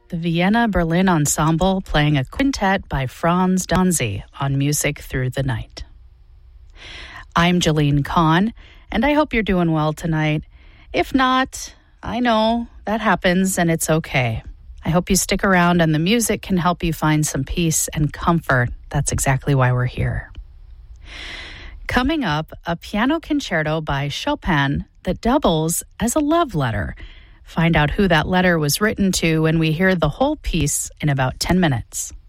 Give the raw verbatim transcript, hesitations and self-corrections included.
the Vienna Berlin Ensemble playing a quintet by Franz Danzi on Music Through the Night. I'm Jolene Kahn, and I hope you're doing well tonight. If not, I know that happens and it's okay. I hope you stick around and the music can help you find some peace and comfort. That's exactly why we're here. Coming up, a piano concerto by Chopin that doubles as a love letter. Find out who that letter was written to when we hear the whole piece in about ten minutes.